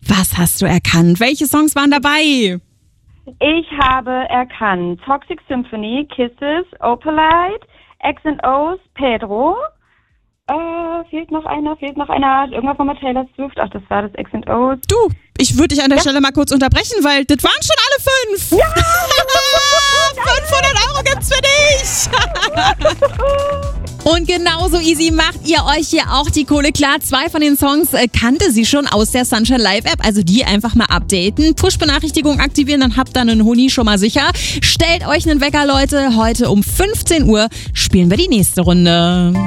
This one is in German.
Was hast du erkannt? Welche Songs waren dabei? Ich habe erkannt Toxic Symphony, Kisses, Opalite, X&O's, Pedro. Fehlt noch einer. Irgendwas von Taylor Swift. Ach, das war das X&O's. Du, ich würde dich an der Stelle mal kurz unterbrechen, weil das waren schon alle 5. Ja! 500 € gibt's für dich. Und genauso easy macht ihr euch hier auch die Kohle klar. 2 von den Songs kannte sie schon aus der Sunshine Live App. Also die einfach mal updaten. Push-Benachrichtigung aktivieren, dann habt ihr einen Huni schon mal sicher. Stellt euch einen Wecker, Leute. Heute um 15 Uhr spielen wir die nächste Runde.